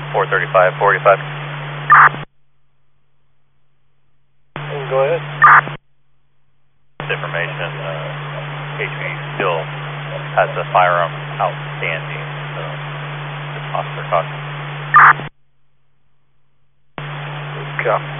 435, 45. Go ahead. Information, HV still has the firearm outstanding, so just posture caution. Copy.